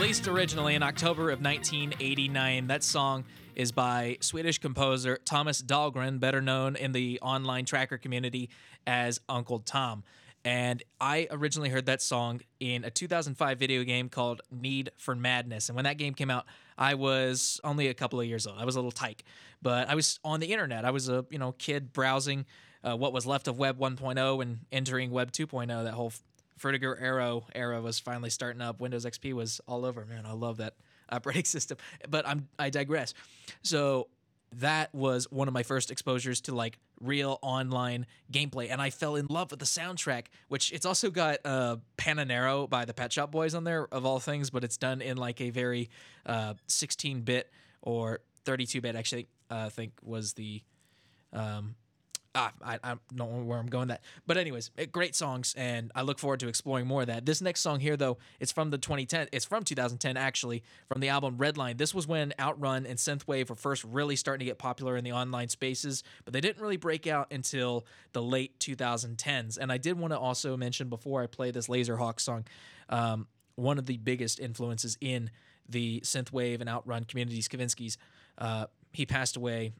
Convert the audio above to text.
Released originally in October of 1989, that song is by Swedish composer Thomas Dahlgren, better known in the online tracker community as Uncle Tom. And I originally heard that song in a 2005 video game called Need for Madness. And when that game came out, I was only a couple of years old. I was a little tyke, but I was on the internet. I was a kid browsing what was left of Web 1.0 and entering Web 2.0. That whole Vertigo Arrow era was finally starting up. Windows XP was all over. Man, I love that operating system. But I digress. So that was one of my first exposures to like real online gameplay, and I fell in love with the soundtrack, which it's also got Pananero by the Pet Shop Boys on there, of all things, but it's done in like a very 16-bit or 32-bit, actually, I think was the I don't know where I'm going with that. But anyways, great songs, and I look forward to exploring more of that. This next song here, though, it's from 2010, actually, from the album Redline. This was when Outrun and Synthwave were first really starting to get popular in the online spaces, but they didn't really break out until the late 2010s. And I did want to also mention, before I play this Laserhawk song, one of the biggest influences in the Synthwave and Outrun communities, Kavinsky's, he passed away